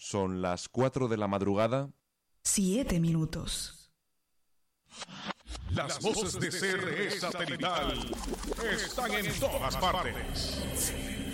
Son las 4 de la madrugada. 7 minutos. Las voces de CRE Satelital están en todas partes.